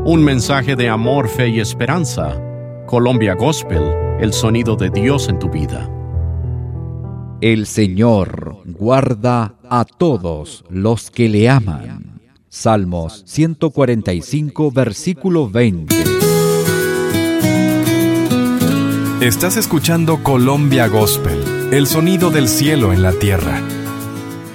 Un mensaje de amor, fe y esperanza. Colombia Gospel, el sonido de Dios en tu vida. El Señor guarda a todos los que le aman. Salmos 145, versículo 20. Estás escuchando Colombia Gospel, el sonido del cielo en la tierra.